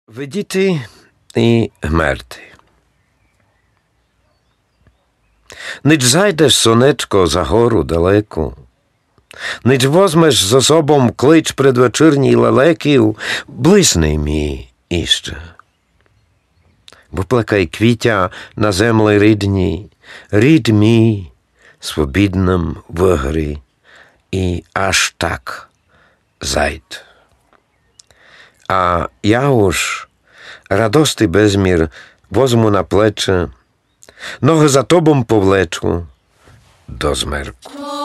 Видіти і гмерти. Ніч зайдеш, сонечко, за гору далеку, ніч возьмеш за собом клич предвечірній лелеків, блисни мій іще. Виплакай квітя на землі рідні, рід мій, свобідним в грі, і аж так зайд. А я уж радости безмір возьму на плече, ноги за тобом повлечу до змерку.